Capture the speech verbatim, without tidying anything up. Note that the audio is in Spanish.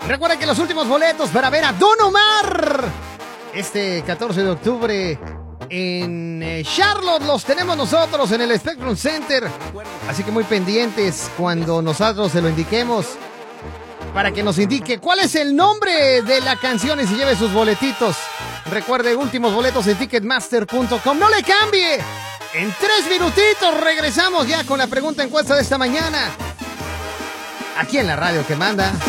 Recuerden que los últimos boletos para ver a Don Omar este catorce de octubre en eh, Charlotte los tenemos nosotros en el Spectrum Center. Así que muy pendientes cuando nosotros se lo indiquemos para que nos indique cuál es el nombre de la canción y se lleve sus boletitos. Recuerde, últimos boletos en ticketmaster punto com. ¡No le cambie! En tres minutitos regresamos ya con la pregunta encuesta de esta mañana. Aquí en la radio que manda.